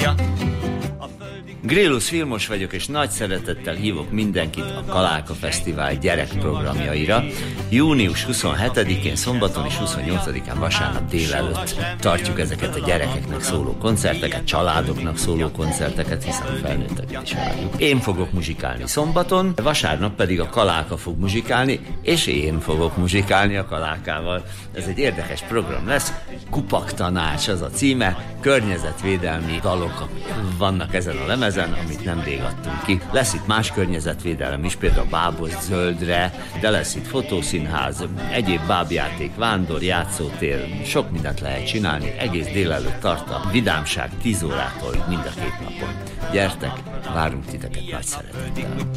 hangja. Grillus Vilmos vagyok, és nagy szeretettel hívok mindenkit a Kaláka Fesztivál gyerekprogramjaira. Június 27-én szombaton és 28-án vasárnap délelőtt tartjuk ezeket a gyerekeknek szóló koncerteket, családoknak szóló koncerteket, hiszen a felnőtteket is várjuk. Én fogok muzsikálni szombaton, vasárnap pedig a Kaláka fog muzsikálni, és én fogok muzsikálni a Kalákával. Ez egy érdekes program lesz, Kupaktanács az a címe, környezetvédelmi dalok vannak ezen a lemezen, amit nemrég adtunk ki. Lesz itt más környezetvédelem is, például Bábos Zöldre, de lesz itt fotószínház, egyéb bábjáték, vándor, játszótér, sok mindent lehet csinálni, egész délelőtt tart a vidámság 10 órától mind a 2 napon. Gyertek, várunk titeket nagy szeretettel.